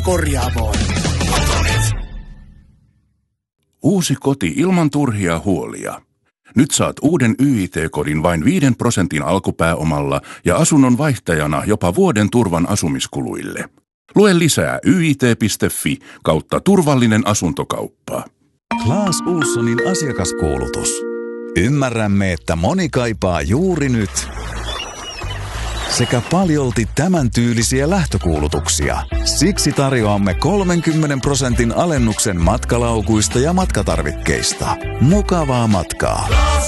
Korjaamoon. Uusi koti ilman turhia huolia. Nyt saat uuden YIT-kodin vain 5% alkupääomalla ja asunnon vaihtajana jopa vuoden turvan asumiskuluille. Lue lisää yit.fi/turvallinen asuntokauppa. Clas Ohlsonin asiakaskuulutus. Ymmärrämme, että moni kaipaa juuri nyt sekä paljolti tämän tyylisiä lähtökuulutuksia. Siksi tarjoamme 30% alennuksen matkalaukuista ja matkatarvikkeista. Mukavaa matkaa!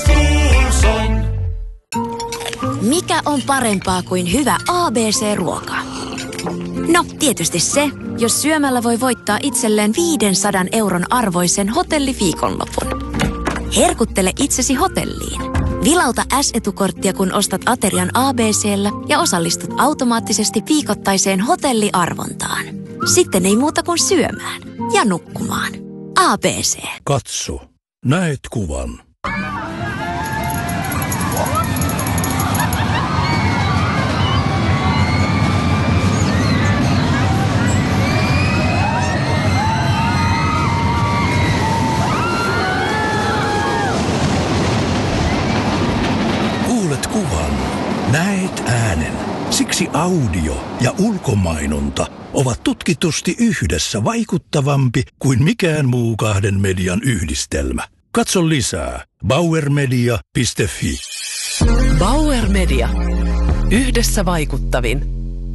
Mikä on parempaa kuin hyvä ABC-ruoka? No, tietysti se, jos syömällä voi voittaa itselleen 500 € arvoisen hotelliviikonlopun. Herkuttele itsesi hotelliin. Vilauta S-etukorttia, kun ostat aterian ABC:llä ja osallistut automaattisesti viikoittaiseen hotelliarvontaan. Sitten ei muuta kuin syömään ja nukkumaan. ABC. Katso. Näet kuvan. Kuulet kuvan. Näet äänen. Siksi audio ja ulkomainonta ovat tutkitusti yhdessä vaikuttavampi kuin mikään muu kahden median yhdistelmä. Katso lisää bauermedia.fi. Bauer Media. Yhdessä vaikuttavin.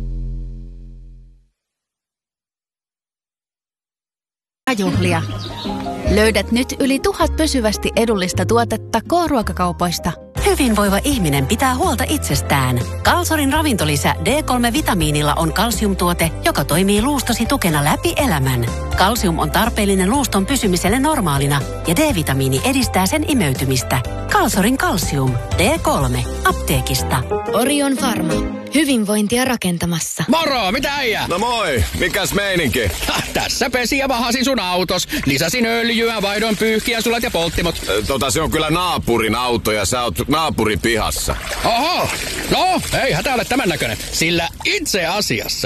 Juhlia. Löydät nyt yli 1000 pysyvästi edullista tuotetta K-ruokakaupoista. Hyvinvoiva ihminen pitää huolta itsestään. Kalsorin ravintolisä D3-vitamiinilla on kalsiumtuote, joka toimii luustosi tukena läpi elämän. Kalsium on tarpeellinen luuston pysymiselle normaalina ja D-vitamiini edistää sen imeytymistä. Kalsorin kalsium. D3. Apteekista. Orion Pharma. Hyvinvointia rakentamassa. Moro, mitä äijä? No moi, mikäs meininki? Tässä pesi ja vahasin sun autos. Lisäsin öljyä, vaihdoin pyyhkiäsulat ja polttimot. Se on kyllä naapurin auto ja sä oot naapurin pihassa. Oho, no ei hätä ole tämän näköinen. Sillä itse asiassa